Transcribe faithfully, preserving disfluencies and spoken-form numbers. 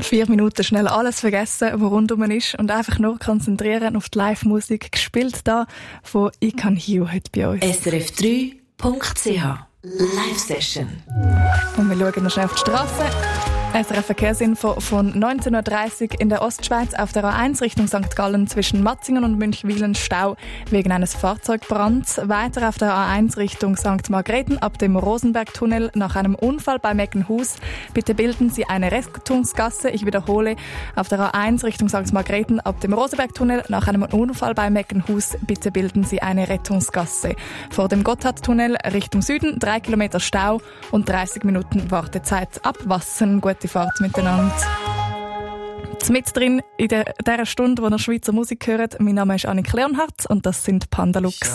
Vier Minuten schnell alles vergessen, was rundum ist und einfach nur konzentrieren auf die Live-Musik, gespielt da von I Can Hear heute bei uns. S R F drei Punkt C H Live-Session. Und wir schauen noch schnell auf die Straße. S R F-Verkehrsinfo von neunzehn Uhr dreißig in der Ostschweiz auf der A eins Richtung Sankt Gallen zwischen Matzingen und Münchwilen Stau wegen eines Fahrzeugbrands. Weiter auf der A eins Richtung Sankt Margrethen ab dem Rosenbergtunnel nach einem Unfall bei Meckenhus. Bitte bilden Sie eine Rettungsgasse. Ich wiederhole, auf der A eins Richtung Sankt Margrethen ab dem Rosenbergtunnel nach einem Unfall bei Meckenhus. Bitte bilden Sie eine Rettungsgasse. Vor dem Gotthardtunnel Richtung Süden drei Kilometer Stau und dreißig Minuten Wartezeit. Abwassen. Gute Fahrt miteinander. Mit drin in der, der Stunde, wo ihr Schweizer Musik hört. Mein Name ist Annik Leonhardt und das sind Pandalux.